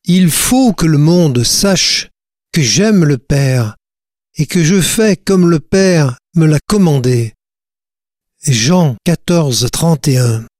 Il faut que le monde sache que j'aime le Père et que je fais comme le Père me l'a commandé. Jean 14, 31.